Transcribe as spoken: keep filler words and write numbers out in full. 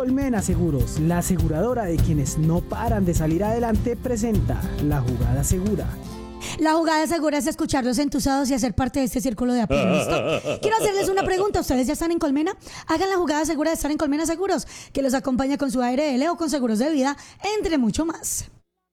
Colmena Seguros, la aseguradora de quienes no paran de salir adelante, presenta La Jugada Segura. La jugada segura es escucharlos entusiasmados y hacer parte de este círculo de apoyo. ¿Listo? Quiero hacerles una pregunta. ¿Ustedes ya están en Colmena? Hagan la jugada segura de estar en Colmena Seguros, que los acompaña con su A R L o con seguros de vida, entre mucho más.